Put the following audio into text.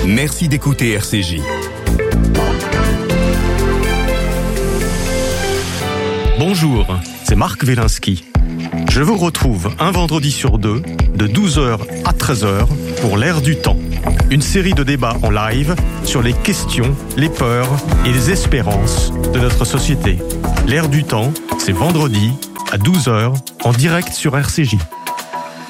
Merci d'écouter RCJ. Bonjour, c'est Marc Wielinski. Je vous retrouve un vendredi sur deux, de 12h à 13h, pour l'Air du temps. Une série de débats en live sur les questions, les peurs et les espérances de notre société. L'Air du temps, c'est vendredi à 12h, en direct sur RCJ.